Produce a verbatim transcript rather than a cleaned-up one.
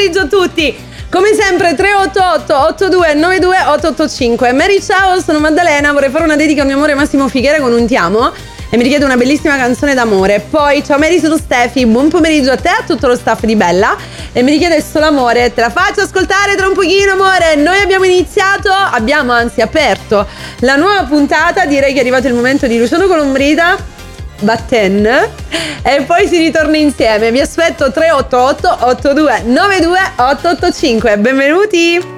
pomeriggio a tutti. Come sempre tre otto otto otto due nove due otto otto cinque. Mary, ciao, sono Maddalena, vorrei fare una dedica al mio amore Massimo Fighere con un ti amo e mi richiede una bellissima canzone d'amore. Poi ciao Mary, sono Stefi, buon pomeriggio a te e a tutto lo staff di Bella e mi richiede solo amore. Te la faccio ascoltare tra un pochino, amore. Noi abbiamo iniziato, abbiamo anzi aperto la nuova puntata, direi che è arrivato il momento di Luciano Colombrita, Batten, e poi si ritorna insieme. Vi aspetto tre otto otto otto due nove due otto otto cinque. Benvenuti.